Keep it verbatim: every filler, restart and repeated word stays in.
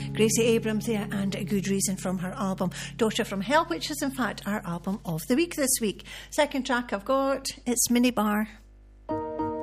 Gracie Abrams there, and A Good Reason from her album Daughter from Hell, which is in fact our album of the week this week. Second track I've got, it's Minibar.